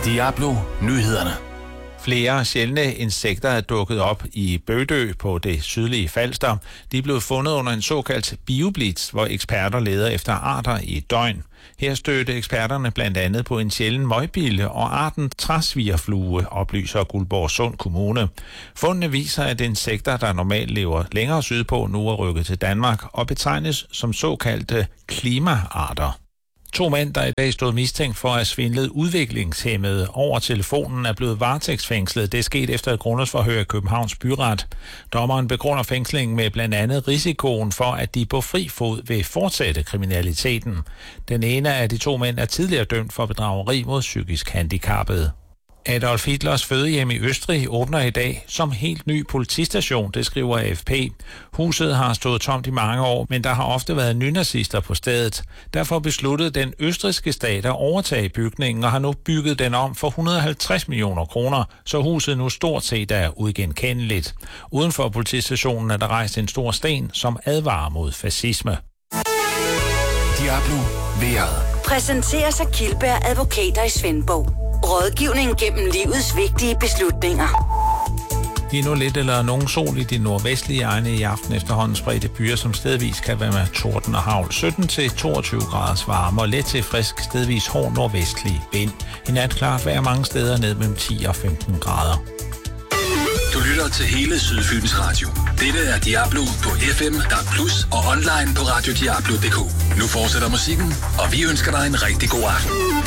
Diablo Nyhederne. Flere sjældne insekter er dukket op i Bødø på det sydlige Falster. De er blevet fundet under en såkaldt bioblitz, hvor eksperter leder efter arter i et døgn. Her stødte eksperterne blandt andet på en sjælden møgbille og arten træsvigerflue, oplyser Guldborgsund Kommune. Fundene viser, at insekter, der normalt lever længere sydpå, nu er rykket til Danmark og betegnes som såkaldte klimaarter. 2 mænd, der i dag stod mistænkt for at svindle udviklingshæmmede over telefonen, er blevet varetægtsfængslet. Det er sket efter et grundlovsforhør i Københavns Byret. Dommeren begrunder fængslingen med blandt andet risikoen for, at de på fri fod vil fortsætte kriminaliteten. Den ene af de 2 mænd er tidligere dømt for bedrageri mod psykisk handicappede. Adolf Hitlers fødehjem i Østrig åbner i dag som helt ny politistation, det skriver AFP. Huset har stået tomt i mange år, men der har ofte været nynazister på stedet. Derfor besluttede den østrigske stat at overtage bygningen og har nu bygget den om for 150 millioner kroner, så huset nu stort set er uigenkendeligt. Uden for politistationen er der rejst en stor sten, som advarer mod fascisme. Diablo Vejret. Præsenteres af Kildberg Advokater i Svendborg. Rådgivning gennem livets vigtige beslutninger. Lige nu lidt eller nogen sol i de nordvestlige egne i aften, efterhånden spredte byer, som stedvis kan være med torden og hagl. 17-22 graders varme og let til frisk, stedvis hård nordvestlig vind. I nat klart vejr mange steder ned mellem 10 og 15 grader. Du lytter til hele Sydfyns Radio. Dette er Diablo på FM, DAB+ og online på radiodiablo.dk. Nu fortsætter musikken, og vi ønsker dig en rigtig god aften.